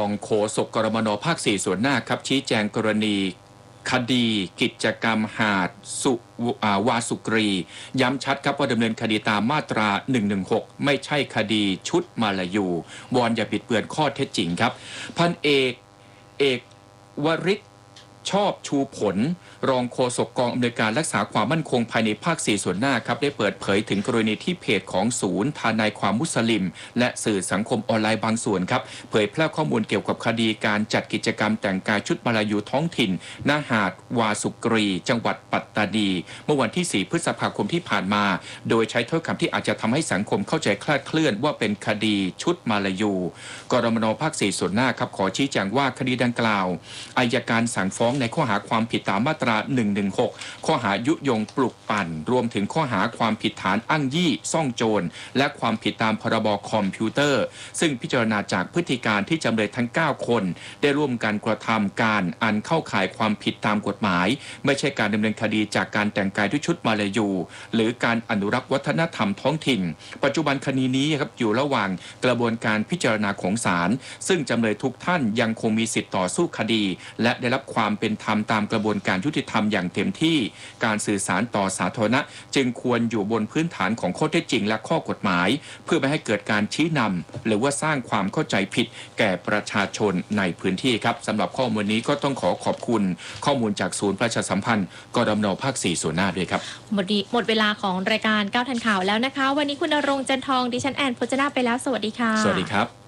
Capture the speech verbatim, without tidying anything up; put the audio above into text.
องโฆษกกรมนภาคสี่ส่วนหน้าครับชี้แจงกรณีคดีกิจกรรมหาดสุวาสุกรีย้ำชัดครับว่าดำเนินคดีตามมาตราหนึ่งหนึ่งหกไม่ใช่คดีชุดมาลายูวอนอย่าบิดเบือนข้อเท็จจริงครับพันเอกเอกวริศชอบชูผลรองโฆษกกองอำนวยการรักษาความมั่นคงภายในภาคสี่ส่วนหน้าครับได้เปิดเผยถึงกรณีที่เพจของศูนย์ทนายความมุสลิมและสื่อสังคมออนไลน์บางส่วนครับเผยแพร่ข้อมูลเกี่ยวกับคดีการจัดกิจกรรมแต่งกายชุดมาลายูท้องถิ่นณหาดวาสุกรี จังหวัดปัตตานีเมื่อวันที่สี่พฤษภาคมที่ผ่านมาโดยใช้ถ้อยคำที่อาจจะทำให้สังคมเข้าใจคลาดเคลื่อนว่าเป็นคดีชุดมาลายูกรมนภาคสี่ส่วนหน้าครับขอชี้แจงว่าคดีดังกล่าวอัยการสั่งฟ้องในข้อหาความผิดตามมาตราหนึ่งหนึ่งหกข้อหายุยงปลุกปั่นรวมถึงข้อหาความผิดฐานอ้างยี่ซ่องโจรและความผิดตามพรบคอมพิวเตอร์ซึ่งพิจารณาจากพฤติการที่จำเลยทั้งเก้าคนได้ร่วมกันกระทำการอันเข้าข่ายความผิดตามกฎหมายไม่ใช่การดำเนินคดีจากการแต่งกายด้วยชุดมาลายูหรือการอนุรักษ์วัฒนธรรมท้องถิ่นปัจจุบันคดีนี้ครับอยู่ระหว่างกระบวนการพิจารณาของศาลซึ่งจำเลยทุกท่านยังคงมีสิทธิต่อสู้คดีและได้รับความเป็นธรรมตามกระบวนการยุติธรรมอย่างเต็มที่การสื่อสารต่อสาธารณะจึงควรอยู่บนพื้นฐานของข้อเท็จจริงและข้อกฎหมายเพื่อไม่ให้เกิดการชี้นำหรือว่าสร้างความเข้าใจผิดแก่ประชาชนในพื้นที่ครับสำหรับข้อมูลนี้ก็ต้องขอขอบคุณข้อมูลจากศูนย์ประชาสัมพันธ์กรมนภาคสี่ส่วนหน้าด้วยครับหมดหมดเวลาของรายการเก้าทันข่าวแล้วนะคะวันนี้คุณณรงค์จันทองดิฉันแอนพจนาไปแล้วสวัสดีค่ะสวัสดีครับ